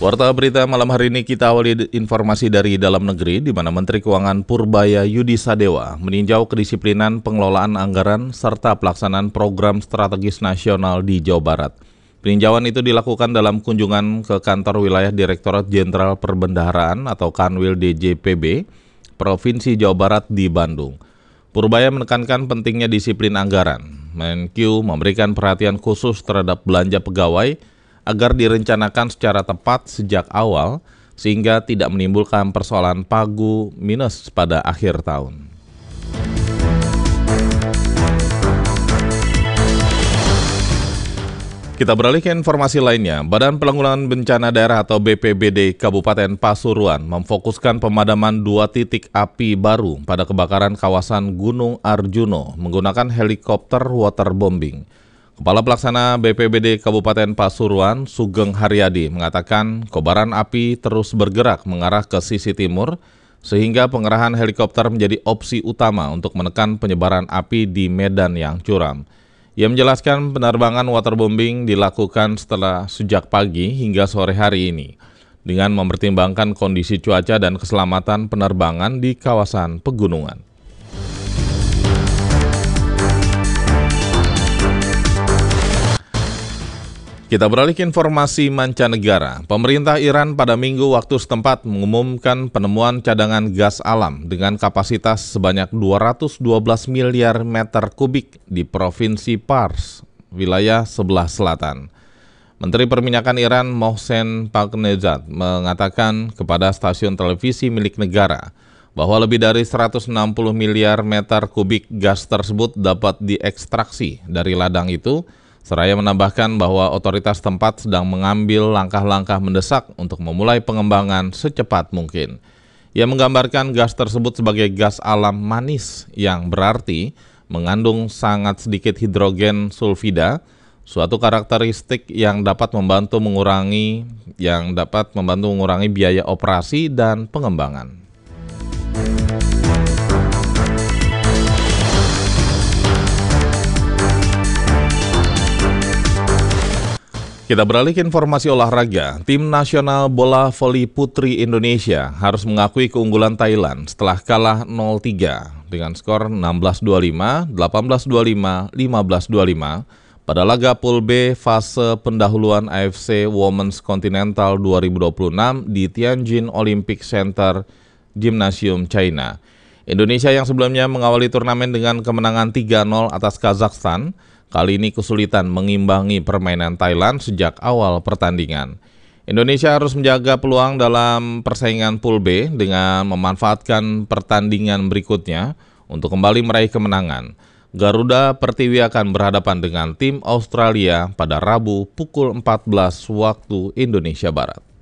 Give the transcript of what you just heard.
Warta berita malam hari ini kita awali informasi dari dalam negeri, di mana Menteri Keuangan Purbaya Yudi Sadewa meninjau kedisiplinan pengelolaan anggaran serta pelaksanaan program strategis nasional di Jawa Barat. Peninjauan itu dilakukan dalam kunjungan ke kantor wilayah Direktorat Jenderal Perbendaharaan atau Kanwil DJPB Provinsi Jawa Barat di Bandung. Purbaya menekankan pentingnya disiplin anggaran. Menkyu memberikan perhatian khusus terhadap belanja pegawai agar direncanakan secara tepat sejak awal sehingga tidak menimbulkan persoalan pagu minus pada akhir tahun. Kita beralih ke informasi lainnya. Badan Penanggulangan Bencana Daerah atau BPBD Kabupaten Pasuruan memfokuskan pemadaman 2 titik api baru pada kebakaran kawasan Gunung Arjuno menggunakan helikopter waterbombing. Kepala Pelaksana BPBD Kabupaten Pasuruan, Sugeng Haryadi, mengatakan kobaran api terus bergerak mengarah ke sisi timur, sehingga pengerahan helikopter menjadi opsi utama untuk menekan penyebaran api di medan yang curam. Ia menjelaskan penerbangan waterbombing dilakukan sejak pagi hingga sore hari ini, dengan mempertimbangkan kondisi cuaca dan keselamatan penerbangan di kawasan pegunungan. Kita beralih ke informasi mancanegara. Pemerintah Iran pada Minggu waktu setempat mengumumkan penemuan cadangan gas alam dengan kapasitas sebanyak 212 miliar meter kubik di Provinsi Pars, wilayah sebelah selatan. Menteri Perminyakan Iran Mohsen Paknezad mengatakan kepada stasiun televisi milik negara bahwa lebih dari 160 miliar meter kubik gas tersebut dapat diekstraksi dari ladang itu, seraya menambahkan bahwa otoritas tempat sedang mengambil langkah-langkah mendesak untuk memulai pengembangan secepat mungkin. Ia menggambarkan gas tersebut sebagai gas alam manis yang berarti mengandung sangat sedikit hidrogen sulfida, suatu karakteristik yang dapat membantu mengurangi biaya operasi dan pengembangan. Kita beralih ke informasi olahraga. Tim nasional bola voli putri Indonesia harus mengakui keunggulan Thailand setelah kalah 0-3 dengan skor 16-25, 18-25, 15-25 pada laga Pool B fase pendahuluan AFC Women's Continental 2026 di Tianjin Olympic Center, Gymnasium China. Indonesia yang sebelumnya mengawali turnamen dengan kemenangan 3-0 atas Kazakhstan, kali ini kesulitan mengimbangi permainan Thailand sejak awal pertandingan. Indonesia harus menjaga peluang dalam persaingan Pool B dengan memanfaatkan pertandingan berikutnya untuk kembali meraih kemenangan. Garuda Pertiwi akan berhadapan dengan tim Australia pada Rabu pukul 14 waktu Indonesia Barat.